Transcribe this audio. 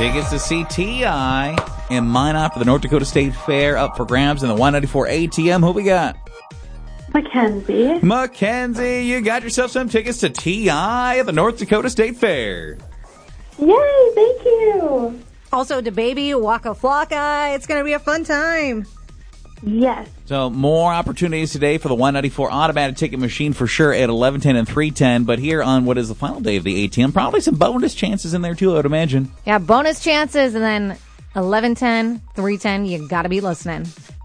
Tickets to see T.I. and Minot for the North Dakota State Fair up for grabs in the 194 ATM. Who we got? Mackenzie, you got yourself some tickets to T.I. at the North Dakota State Fair. Yay, thank you. Also to Baby, Waka Flocka. It's going to be a fun time. Yes. So more opportunities today for the 194 automatic ticket machine for sure at 11:10 and 3:10. But here on what is the final day of the ATM, probably some bonus chances in there too, I would imagine. Yeah, bonus chances, and then 11:10, 3:10, you got to be listening.